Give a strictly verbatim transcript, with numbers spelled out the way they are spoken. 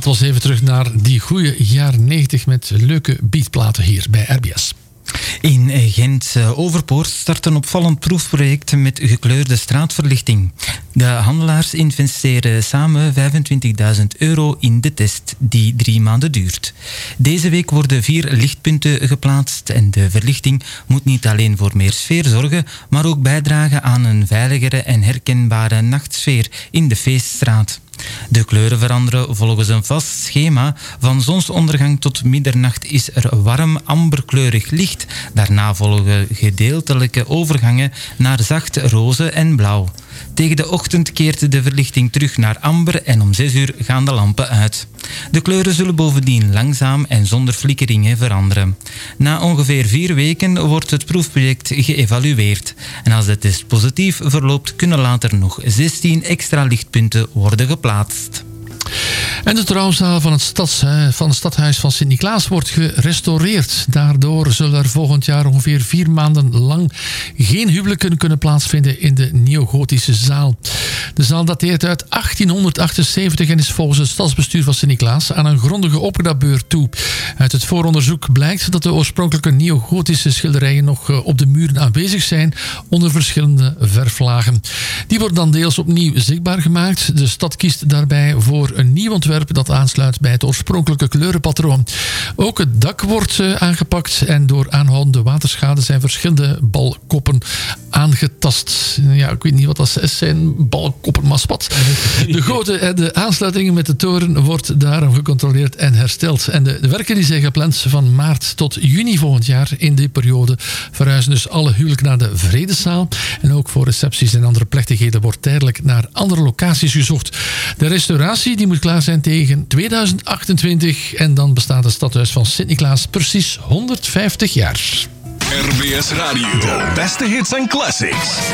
was even terug naar die goede jaren negentig met leuke beatplaten hier bij R B S. In Gent-Overpoort start een opvallend proefproject met gekleurde straatverlichting. De handelaars investeren samen vijfentwintigduizend euro in de test die drie maanden duurt. Deze week worden vier lichtpunten geplaatst en de verlichting moet niet alleen voor meer sfeer zorgen, maar ook bijdragen aan een veiligere en herkenbare nachtsfeer in de feeststraat. De kleuren veranderen volgens een vast schema. Van zonsondergang tot middernacht is er warm amberkleurig licht. Daarna volgen gedeeltelijke overgangen naar zacht roze en blauw. Tegen de ochtend keert de verlichting terug naar amber en om zes uur gaan de lampen uit. De kleuren zullen bovendien langzaam en zonder flikkeringen veranderen. Na ongeveer vier weken wordt het proefproject geëvalueerd. En als de test positief verloopt, kunnen later nog zestien extra lichtpunten worden geplaatst. En de trouwzaal van het, stads, van het stadhuis van Sint-Niklaas wordt gerestaureerd. Daardoor zullen er volgend jaar ongeveer vier maanden lang geen huwelijken kunnen plaatsvinden in de neogotische zaal. De zaal dateert uit achttienhonderdachtenzeventig en is volgens het stadsbestuur van Sint-Niklaas aan een grondige opknapbeurt toe. Uit het vooronderzoek blijkt dat de oorspronkelijke neogotische schilderijen nog op de muren aanwezig zijn onder verschillende verflagen. Die worden dan deels opnieuw zichtbaar gemaakt. De stad kiest daarbij voor een nieuw ontwerp dat aansluit bij het oorspronkelijke kleurenpatroon. Ook het dak wordt uh, aangepakt en door aanhoudende waterschade zijn verschillende balkoppen aangetast. Ja, ik weet niet wat dat zijn, balkoppen, maar spat. De goten en de aansluitingen met de toren wordt daarom gecontroleerd en hersteld. En de, de werken die zijn gepland van maart tot juni volgend jaar. In die periode verhuizen dus alle huwelijken naar de Vredeszaal. En ook voor recepties en andere plechtigheden wordt tijdelijk naar andere locaties gezocht. De restauratie die moet klaar zijn tegen tweeduizend achtentwintig en dan bestaat het stadhuis van Sint-Niklaas precies honderdvijftig jaar. R B S Radio, de beste hits en classics.